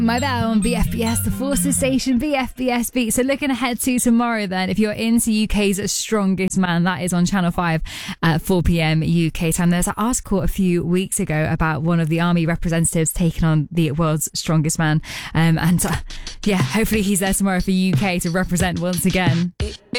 My Bell on BFBS, the Forces station, BFBS Beat. So looking ahead to tomorrow then, if you're into UK's Strongest Man, that is on Channel 5 at 4 p.m. UK time. There's an article a few weeks ago about one of the army representatives taking on the world's strongest man. Hopefully he's there tomorrow for UK to represent once again.